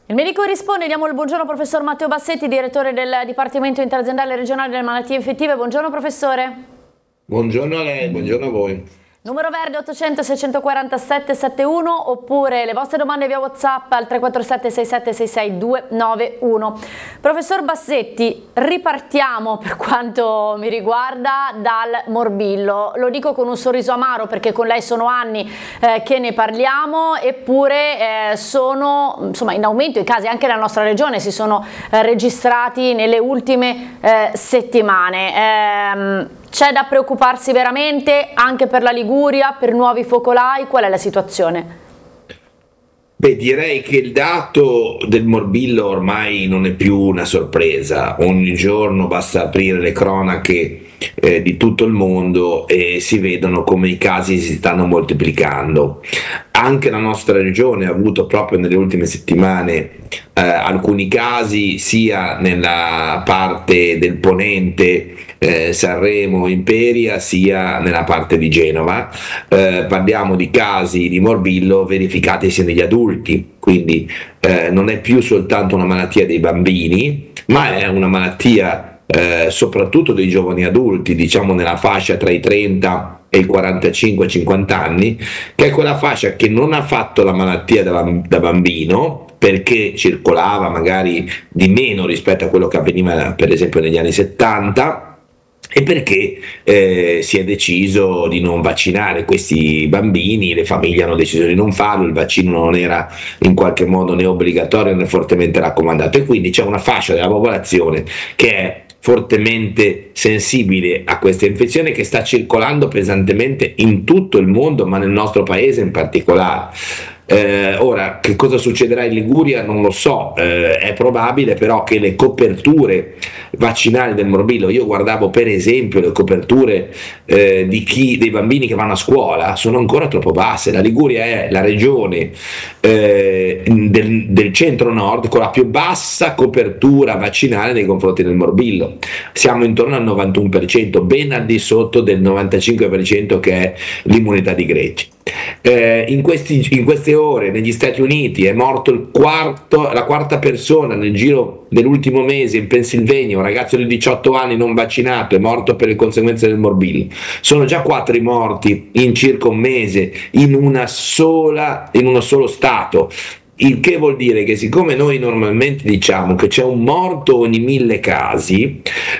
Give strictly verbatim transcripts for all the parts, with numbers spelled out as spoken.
Il medico risponde, diamo il buongiorno al professor Matteo Bassetti, direttore del Dipartimento Interaziendale Regionale delle Malattie Infettive. Buongiorno professore. Buongiorno a lei, buongiorno a voi. Numero verde ottocento seicentoquarantasette settantuno oppure le vostre domande via WhatsApp al tre quattro sette sei sette sei sei due nove uno. Professor Bassetti, ripartiamo per quanto mi riguarda dal morbillo. Lo dico con un sorriso amaro perché con lei sono anni eh, che ne parliamo, eppure eh, sono insomma in aumento i casi anche nella nostra regione, si sono eh, registrati nelle ultime eh, settimane. Ehm, C'è da preoccuparsi veramente anche per la Liguria, per nuovi focolai? Qual è la situazione? Beh, direi che il dato del morbillo ormai non è più una sorpresa. Ogni giorno basta aprire le cronache eh, di tutto il mondo e si vedono come i casi si stanno moltiplicando. Anche la nostra regione ha avuto proprio nelle ultime settimane eh, alcuni casi sia nella parte del ponente eh, Sanremo, Imperia, sia nella parte di Genova. Eh, parliamo di casi di morbillo verificatisi negli adulti, quindi eh, non è più soltanto una malattia dei bambini, ma è una malattia eh, soprattutto dei giovani adulti, diciamo nella fascia tra i trenta e i quarantacinque cinquanta anni, che è quella fascia che non ha fatto la malattia da, da bambino, perché circolava magari di meno rispetto a quello che avveniva per esempio negli anni settanta, e perché eh, si è deciso di non vaccinare questi bambini, le famiglie hanno deciso di non farlo, il vaccino non era in qualche modo né obbligatorio né fortemente raccomandato, e quindi c'è una fascia della popolazione che è fortemente sensibile a questa infezione, che sta circolando pesantemente in tutto il mondo, ma nel nostro paese in particolare. Eh, ora, che cosa succederà in Liguria non lo so, eh, è probabile però che le coperture vaccinali del morbillo, io guardavo per esempio le coperture eh, di chi, dei bambini che vanno a scuola, sono ancora troppo basse. La Liguria è la regione eh, del, del centro-nord con la più bassa copertura vaccinale nei confronti del morbillo, siamo intorno al novantuno per cento, ben al di sotto del novantacinque per cento che è l'immunità di gregge. Eh, in, questi, in queste ore negli Stati Uniti è morto il quarto, la quarta persona nel giro dell'ultimo mese in Pennsylvania, un ragazzo di diciotto anni non vaccinato è morto per le conseguenze del morbillo. Sono già quattro i morti in circa un mese in una sola, in uno solo stato. Il che vuol dire che siccome noi normalmente diciamo che c'è un morto ogni mille casi,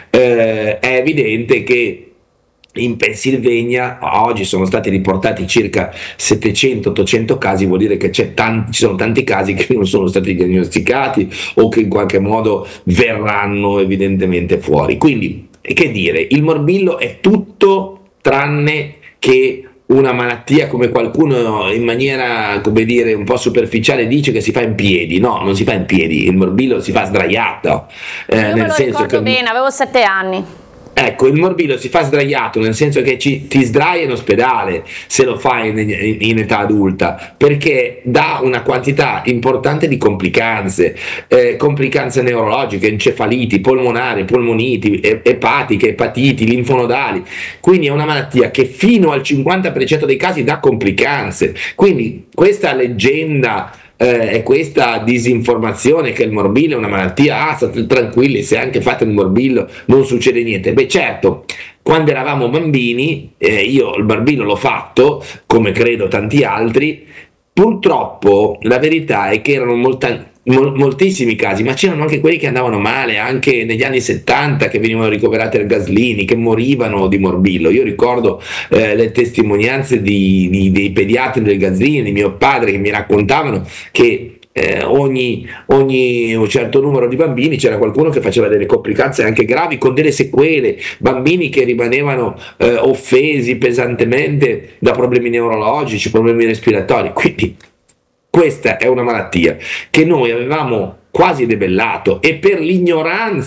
eh, è evidente che in Pennsylvania oggi sono stati riportati circa settecento ottocento casi, vuol dire che c'è tanti, ci sono tanti casi che non sono stati diagnosticati o che in qualche modo verranno evidentemente fuori. Quindi, che dire, il morbillo è tutto tranne che una malattia come qualcuno in maniera, come dire, un po' superficiale dice che si fa in piedi. No, non si fa in piedi, il morbillo si fa sdraiato. Eh, Io nel me lo senso ricordo che bene, avevo sette anni. Ecco, il morbillo si fa sdraiato, nel senso che ci, ti sdrai in ospedale se lo fai in, in, in età adulta, perché dà una quantità importante di complicanze, eh, complicanze neurologiche, encefaliti, polmonari, polmoniti, epatiche, epatiti, linfonodali. Quindi è una malattia che fino al cinquanta per cento dei casi dà complicanze. Quindi questa leggenda Eh, è questa disinformazione che il morbillo è una malattia, ah, state tranquilli, se anche fate il morbillo non succede niente. Beh, certo, quando eravamo bambini, eh, io il morbillo l'ho fatto, come credo tanti altri. Purtroppo la verità è che erano molta, mol, moltissimi casi, ma c'erano anche quelli che andavano male, anche negli anni settanta, che venivano ricoverati al Gaslini, che morivano di morbillo. Io ricordo eh, le testimonianze di, di, dei pediatri del Gaslini, di mio padre, che mi raccontavano che Eh, ogni, ogni un certo numero di bambini c'era qualcuno che faceva delle complicanze anche gravi con delle sequele, bambini che rimanevano eh, offesi pesantemente da problemi neurologici, problemi respiratori. Quindi questa è una malattia che noi avevamo quasi debellato, e per l'ignoranza